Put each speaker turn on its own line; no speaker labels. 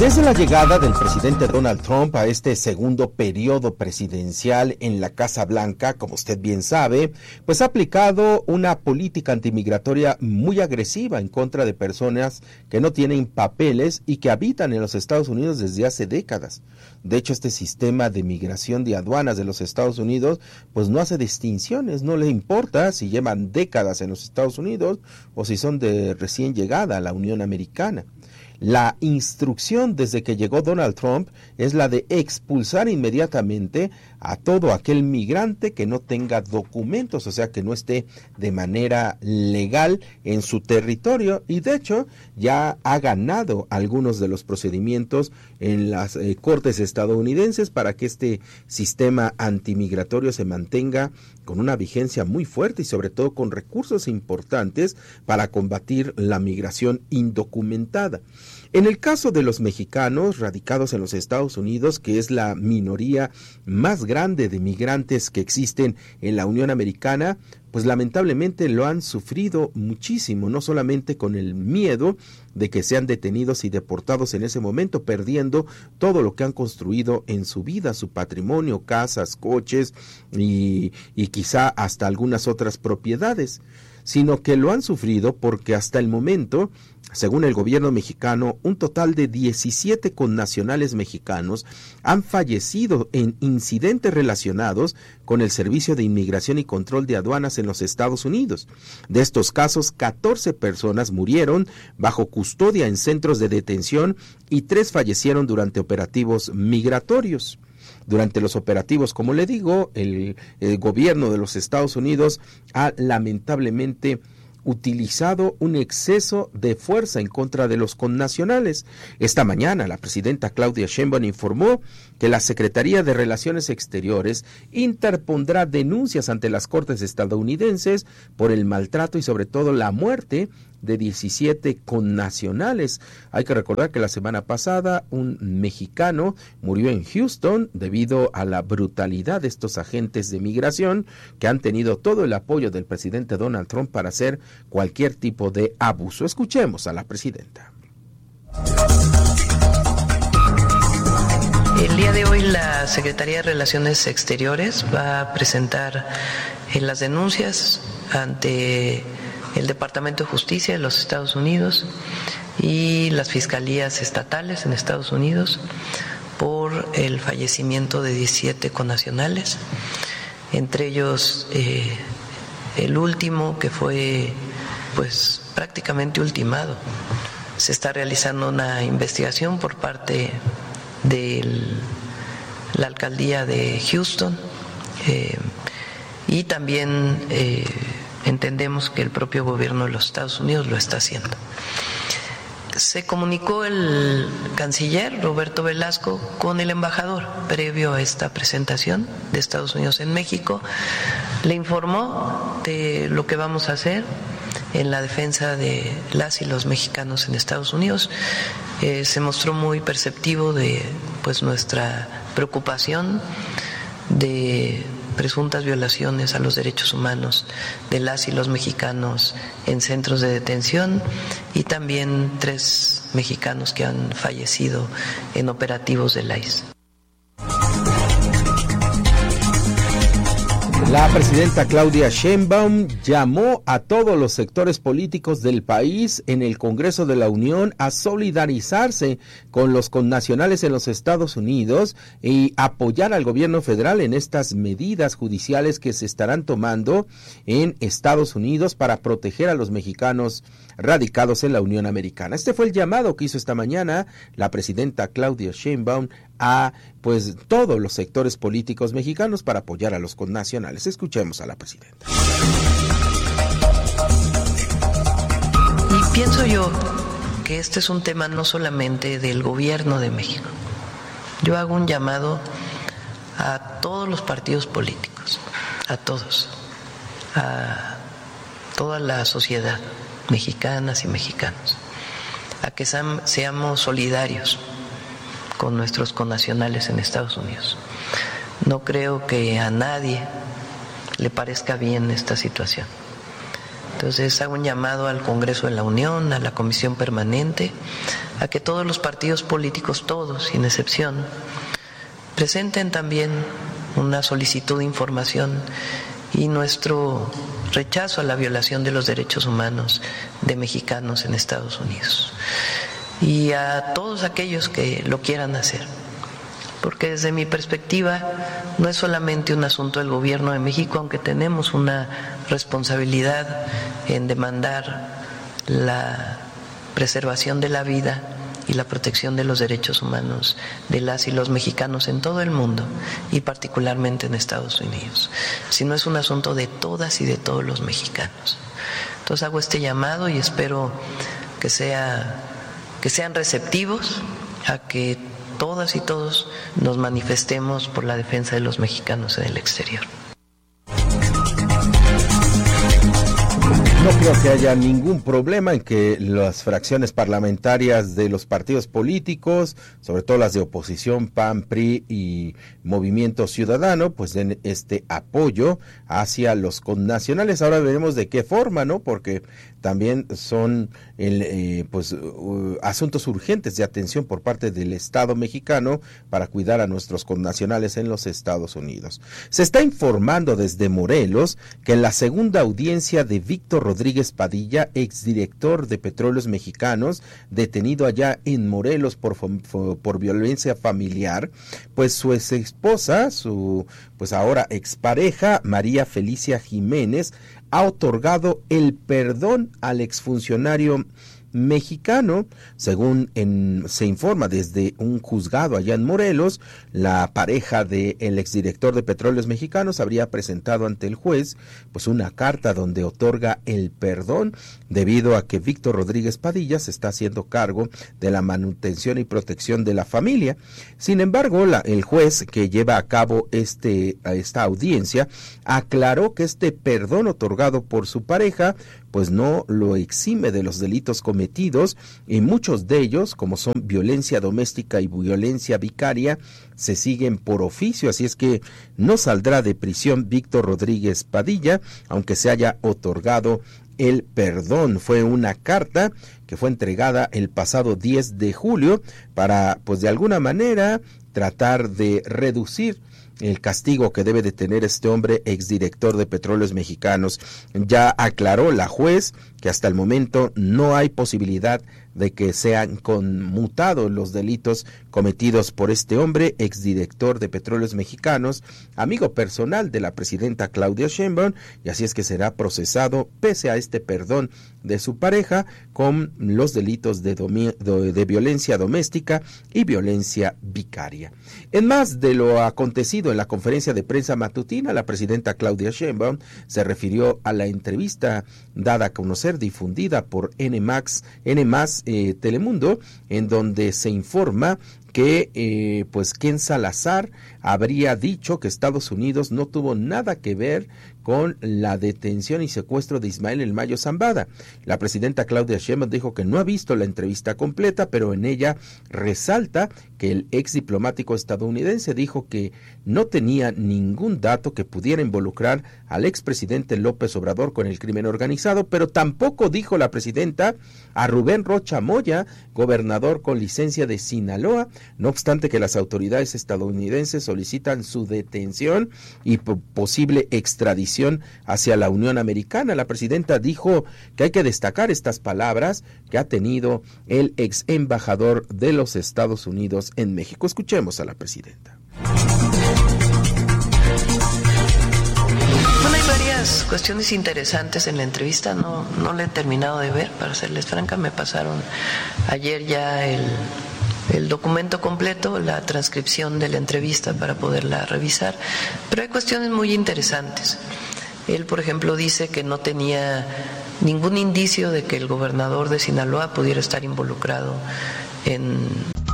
Desde la llegada del presidente Donald Trump a este segundo periodo presidencial en la Casa Blanca, como usted bien sabe, pues ha aplicado una política antimigratoria muy agresiva en contra de personas que no tienen papeles y que habitan en los Estados Unidos desde hace décadas. De hecho, este sistema de migración de aduanas de los Estados Unidos, pues no hace distinciones, no le importa si llevan décadas en los Estados Unidos o si son de recién llegada a la Unión Americana. La instrucción desde que llegó Donald Trump es la de expulsar inmediatamente a todo aquel migrante que no tenga documentos, o sea, que no esté de manera legal en su territorio, y de hecho ya ha ganado algunos de los procedimientos en las cortes estadounidenses para que este sistema antimigratorio se mantenga con una vigencia muy fuerte y sobre todo con recursos importantes para combatir la migración indocumentada. En el caso de los mexicanos radicados en los Estados Unidos, que es la minoría más grande de migrantes que existen en la Unión Americana, pues lamentablemente lo han sufrido muchísimo, no solamente con el miedo de que sean detenidos y deportados en ese momento, perdiendo todo lo que han construido en su vida, su patrimonio, casas, coches y quizá hasta algunas otras propiedades, sino que lo han sufrido porque hasta el momento, según el gobierno mexicano, un total de 17 connacionales mexicanos han fallecido en incidentes relacionados con el Servicio de Inmigración y Control de Aduanas en los Estados Unidos. De estos casos, 14 personas murieron bajo custodia en centros de detención y 3 fallecieron durante operativos migratorios. Durante los operativos, como le digo, el gobierno de los Estados Unidos ha lamentablemente utilizado un exceso de fuerza en contra de los connacionales. Esta mañana la presidenta Claudia Sheinbaum informó que la Secretaría de Relaciones Exteriores interpondrá denuncias ante las cortes estadounidenses por el maltrato y sobre todo la muerte de 17 connacionales. Hay que recordar que la semana pasada un mexicano murió en Houston debido a la brutalidad de estos agentes de migración que han tenido todo el apoyo del presidente Donald Trump para hacer cualquier tipo de abuso. Escuchemos a la presidenta.
El día de hoy la Secretaría de Relaciones Exteriores va a presentar las denuncias ante el Departamento de Justicia de los Estados Unidos y las fiscalías estatales en Estados Unidos por el fallecimiento de 17 connacionales, entre ellos el último que fue pues prácticamente ultimado. Se está realizando una investigación por parte de la alcaldía de Houston y también entendemos que el propio gobierno de los Estados Unidos lo está haciendo. Se comunicó el canciller Roberto Velasco con el embajador previo a esta presentación de Estados Unidos en México. Le informó de lo que vamos a hacer en la defensa de las y los mexicanos en Estados Unidos. Se mostró muy perceptivo de pues nuestra preocupación de presuntas violaciones a los derechos humanos de las y los mexicanos en centros de detención y también 3 mexicanos que han fallecido en operativos del ICE.
La presidenta Claudia Sheinbaum llamó a todos los sectores políticos del país en el Congreso de la Unión a solidarizarse con los connacionales en los Estados Unidos y apoyar al gobierno federal en estas medidas judiciales que se estarán tomando en Estados Unidos para proteger a los mexicanos radicados en la Unión Americana. Este fue el llamado que hizo esta mañana la presidenta Claudia Sheinbaum a pues todos los sectores políticos mexicanos para apoyar a los connacionales. Escuchemos a la presidenta.
Y pienso yo que este es un tema no solamente del gobierno de México. Yo hago un llamado a todos los partidos políticos, a todos, a toda la sociedad, mexicanas y mexicanos, a que seamos solidarios con nuestros connacionales en Estados Unidos. No creo que a nadie le parezca bien esta situación. Entonces hago un llamado al Congreso de la Unión, a la Comisión Permanente, a que todos los partidos políticos, todos, sin excepción, presenten también una solicitud de información y nuestro rechazo a la violación de los derechos humanos de mexicanos en Estados Unidos. Y a todos aquellos que lo quieran hacer. Porque desde mi perspectiva no es solamente un asunto del gobierno de México, aunque tenemos una responsabilidad en demandar la preservación de la vida y la protección de los derechos humanos de las y los mexicanos en todo el mundo y particularmente en Estados Unidos, sino es un asunto de todas y de todos los mexicanos. Entonces hago este llamado y espero que sean receptivos a que todas y todos nos manifestemos por la defensa de los mexicanos en el exterior.
No creo que haya ningún problema en que las fracciones parlamentarias de los partidos políticos, sobre todo las de oposición, PAN, PRI y Movimiento Ciudadano, pues den este apoyo hacia los connacionales. Ahora veremos de qué forma, ¿no? Porque también son asuntos urgentes de atención por parte del Estado mexicano para cuidar a nuestros connacionales en los Estados Unidos. Se está informando desde Morelos que en la segunda audiencia de Víctor Rodríguez Padilla, exdirector de Petróleos Mexicanos, detenido allá en Morelos por violencia familiar, pues su exesposa, su ahora expareja, María Felicia Jiménez, ha otorgado el perdón al exfuncionario mexicano. Según se informa desde un juzgado allá en Morelos, la pareja del exdirector de Petróleos Mexicanos habría presentado ante el juez pues una carta donde otorga el perdón debido a que Víctor Rodríguez Padilla se está haciendo cargo de la manutención y protección de la familia. Sin embargo, el juez que lleva a cabo esta audiencia aclaró que este perdón otorgado por su pareja pues no lo exime de los delitos cometidos, y muchos de ellos, como son violencia doméstica y violencia vicaria, se siguen por oficio. Así es que no saldrá de prisión Víctor Rodríguez Padilla, aunque se haya otorgado el perdón. Fue una carta que fue entregada el pasado 10 de julio para, pues de alguna manera, tratar de reducir el castigo que debe de tener este hombre, exdirector de Petróleos Mexicanos. Ya aclaró la juez que hasta el momento no hay posibilidad de que sean conmutados los delitos cometidos por este hombre, exdirector de Petróleos Mexicanos, amigo personal de la presidenta Claudia Sheinbaum, y así es que será procesado, pese a este perdón de su pareja, con los delitos de violencia doméstica y violencia vicaria. En más de lo acontecido en la conferencia de prensa matutina, la presidenta Claudia Sheinbaum se refirió a la entrevista dada a conocer, difundida por N+ Telemundo, en donde se informa que Ken Salazar habría dicho que Estados Unidos no tuvo nada que ver con la detención y secuestro de Ismael El Mayo Zambada. La presidenta Claudia Sheinbaum dijo que no ha visto la entrevista completa, pero en ella resalta que el ex diplomático estadounidense dijo que no tenía ningún dato que pudiera involucrar al expresidente López Obrador con el crimen organizado, pero tampoco dijo la presidenta a Rubén Rocha Moya, gobernador con licencia de Sinaloa, no obstante que las autoridades estadounidenses solicitan su detención y posible extradición hacia la Unión Americana. La presidenta dijo que hay que destacar estas palabras que ha tenido el ex embajador de los Estados Unidos en México. Escuchemos a la presidenta.
Bueno, hay varias cuestiones interesantes en la entrevista, no la he terminado de ver, para serles franca. Me pasaron ayer ya el documento completo, la transcripción de la entrevista para poderla revisar, pero hay cuestiones muy interesantes. Él, por ejemplo, dice que no tenía ningún indicio de que el gobernador de Sinaloa pudiera estar involucrado en